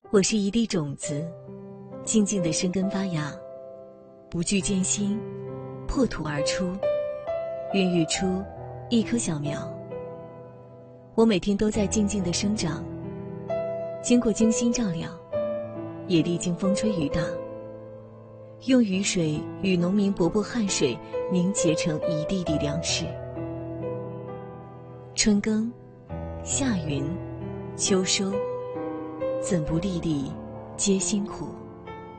我是一粒种子，静静地生根发芽，不惧艰辛，破土而出，孕育出一棵小苗。我每天都在静静地生长，经过精心照料，也历经风吹雨打，用雨水与农民伯伯汗水凝结成一地地粮食。春耕，夏耘，秋收，怎不粒粒皆辛苦。